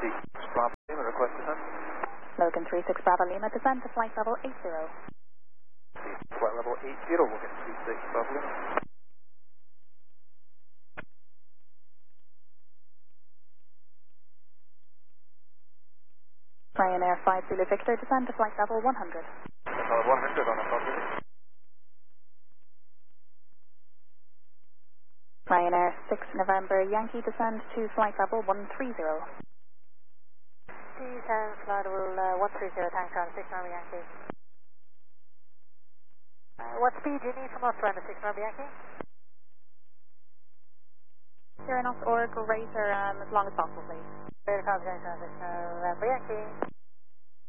Bravo Lima, request descent. Logan 36 Bravo Lima, descend to flight level 80. Flight level 80, Logan 36 Bravo Lima. Ryanair 5 Zulu Victor, descend to flight level 100. Level 100 on a Bravo. Ryanair 6 November Yankee, descend to flight level 130. T10 flight level 130, thanks on 6 November Yankee. What speed do you need from us around the 6 November Yankee? 0 knots or greater as long as possible, please. Greater confidence on 6 November Yankee.